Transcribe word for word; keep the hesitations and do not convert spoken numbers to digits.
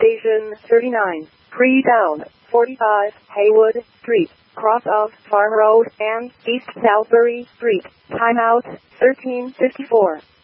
Station thirty-nine, pre-down, forty-five, Haywood Street, cross of Farm Road and East Salisbury Street. Timeout, thirteen fifty-four.